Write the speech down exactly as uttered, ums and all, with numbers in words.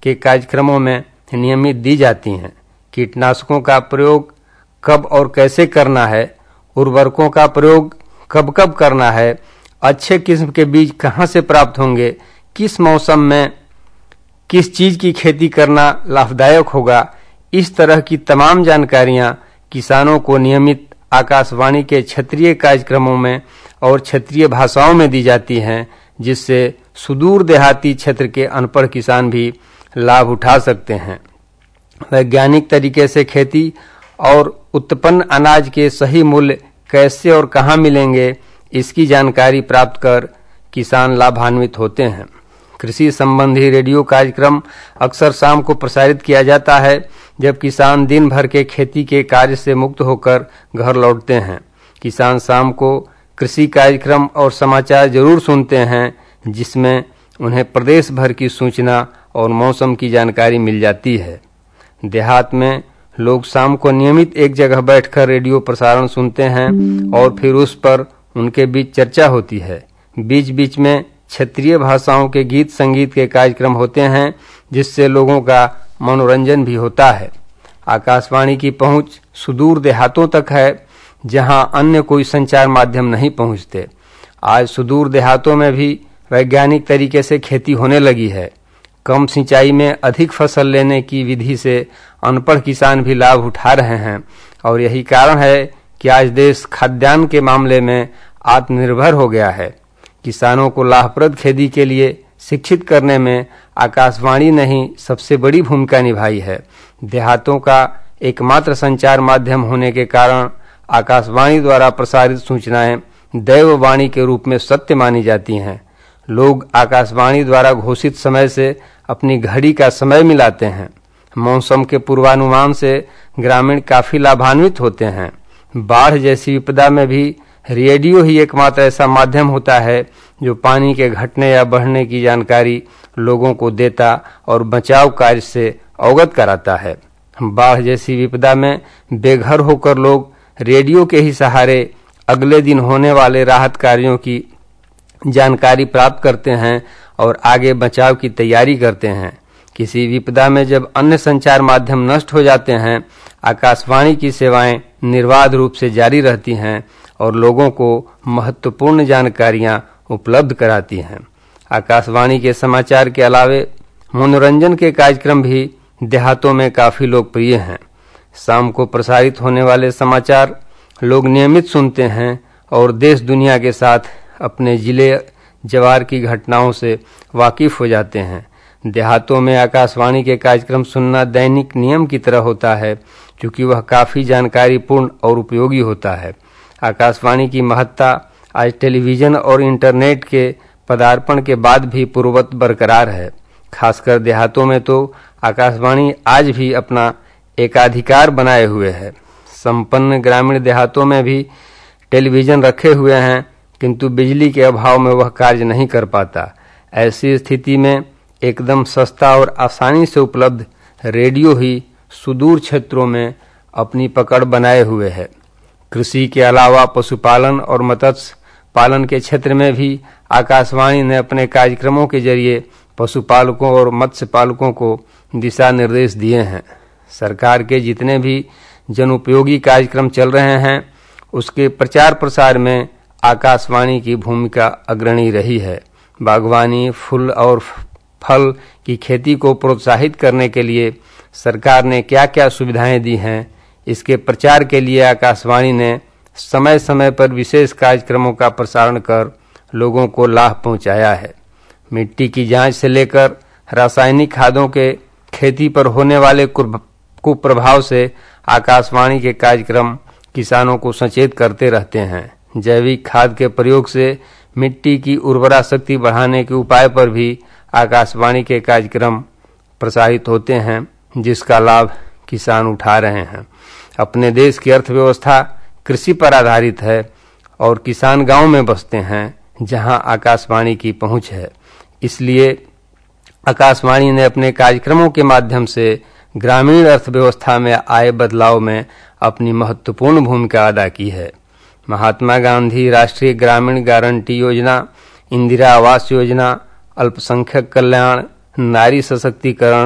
के कार्यक्रमों में नियमित दी जाती हैं। कीटनाशकों का प्रयोग कब और कैसे करना है, उर्वरकों का प्रयोग कब कब करना है, अच्छे किस्म के बीज कहाँ से प्राप्त होंगे, किस मौसम में किस चीज की खेती करना लाभदायक होगा, इस तरह की तमाम जानकारियां किसानों को नियमित आकाशवाणी के क्षेत्रीय कार्यक्रमों में और क्षेत्रीय भाषाओं में दी जाती हैं, जिससे सुदूर देहाती क्षेत्र के अनपढ़ किसान भी लाभ उठा सकते हैं। वैज्ञानिक तरीके से खेती और उत्पन्न अनाज के सही मूल्य कैसे और कहाँ मिलेंगे, इसकी जानकारी प्राप्त कर किसान लाभान्वित होते हैं। कृषि संबंधी रेडियो कार्यक्रम अक्सर शाम को प्रसारित किया जाता है, जब किसान दिन भर के खेती के कार्य से मुक्त होकर घर लौटते हैं। किसान शाम को कृषि कार्यक्रम और समाचार जरूर सुनते हैं, जिसमें उन्हें प्रदेश भर की सूचना और मौसम की जानकारी मिल जाती है। देहात में लोग शाम को नियमित एक जगह बैठकर रेडियो प्रसारण सुनते हैं और फिर उस पर उनके बीच चर्चा होती है। बीच बीच में क्षेत्रीय भाषाओं के गीत संगीत के कार्यक्रम होते हैं, जिससे लोगों का मनोरंजन भी होता है। आकाशवाणी की पहुंच सुदूर देहातों तक है, जहां अन्य कोई संचार माध्यम नहीं पहुंचते। आज सुदूर देहातों में भी वैज्ञानिक तरीके से खेती होने लगी है। कम सिंचाई में अधिक फसल लेने की विधि से अनपढ़ किसान भी लाभ उठा रहे हैं और यही कारण है कि आज देश खाद्यान्न के मामले में आत्मनिर्भर हो गया है। किसानों को लाभप्रद खेती के लिए शिक्षित करने में आकाशवाणी ने ही सबसे बड़ी भूमिका निभाई है। देहातों का एकमात्र संचार माध्यम होने के कारण आकाशवाणी द्वारा प्रसारित सूचनाएं दैववाणी के रूप में सत्य मानी जाती हैं। लोग आकाशवाणी द्वारा घोषित समय से अपनी घड़ी का समय मिलाते हैं। मौसम के पूर्वानुमान से ग्रामीण काफी लाभान्वित होते हैं। बाढ़ जैसी विपदा में भी रेडियो ही एकमात्र ऐसा माध्यम होता है जो पानी के घटने या बढ़ने की जानकारी लोगों को देता और बचाव कार्य से अवगत कराता है। बाढ़ जैसी विपदा में बेघर होकर लोग रेडियो के ही सहारे अगले दिन होने वाले राहत कार्यों की जानकारी प्राप्त करते हैं और आगे बचाव की तैयारी करते हैं। किसी विपदा में जब अन्य संचार माध्यम नष्ट हो जाते हैं, आकाशवाणी की सेवाएं निर्बाध रूप से जारी रहती हैं और लोगों को महत्वपूर्ण जानकारियां उपलब्ध कराती हैं। आकाशवाणी के समाचार के अलावे मनोरंजन के कार्यक्रम भी देहातों में काफी लोकप्रिय हैं। शाम को प्रसारित होने वाले समाचार लोग नियमित सुनते हैं और देश दुनिया के साथ अपने जिले जवार की घटनाओं से वाकिफ हो जाते हैं। देहातों में आकाशवाणी के कार्यक्रम सुनना दैनिक नियम की तरह होता है, क्योंकि वह काफी जानकारीपूर्ण और उपयोगी होता है। आकाशवाणी की महत्ता आज टेलीविजन और इंटरनेट के पदार्पण के बाद भी पूर्ववत बरकरार है। खासकर देहातों में तो आकाशवाणी आज भी अपना एकाधिकार बनाए हुए है। संपन्न ग्रामीण देहातों में भी टेलीविजन रखे हुए हैं, किंतु बिजली के अभाव में वह कार्य नहीं कर पाता। ऐसी स्थिति में एकदम सस्ता और आसानी से उपलब्ध रेडियो ही सुदूर क्षेत्रों में अपनी पकड़ बनाए हुए है। कृषि के अलावा पशुपालन और मत्स्य पालन के क्षेत्र में भी आकाशवाणी ने अपने कार्यक्रमों के जरिए पशुपालकों और मत्स्य पालकों को दिशा निर्देश दिए हैं। सरकार के जितने भी जनउपयोगी कार्यक्रम चल रहे हैं, उसके प्रचार प्रसार में आकाशवाणी की भूमिका अग्रणी रही है। बागवानी, फूल और फल की खेती को प्रोत्साहित करने के लिए सरकार ने क्या क्या सुविधाएं दी हैं, इसके प्रचार के लिए आकाशवाणी ने समय समय पर विशेष कार्यक्रमों का प्रसारण कर लोगों को लाभ पहुंचाया है। मिट्टी की जांच से लेकर रासायनिक खादों के खेती पर होने वाले कुप्रभाव से आकाशवाणी के कार्यक्रम किसानों को सचेत करते रहते हैं। जैविक खाद के प्रयोग से मिट्टी की उर्वरा शक्ति बढ़ाने के उपाय पर भी आकाशवाणी के कार्यक्रम प्रसारित होते हैं, जिसका लाभ किसान उठा रहे हैं। अपने देश की अर्थव्यवस्था कृषि पर आधारित है और किसान गांव में बसते हैं, जहां आकाशवाणी की पहुंच है। इसलिए आकाशवाणी ने अपने कार्यक्रमों के माध्यम से ग्रामीण अर्थव्यवस्था में आए बदलाव में अपनी महत्वपूर्ण भूमिका अदा की है। महात्मा गांधी राष्ट्रीय ग्रामीण गारंटी योजना, इंदिरा आवास योजना, अल्पसंख्यक कल्याण, नारी सशक्तिकरण,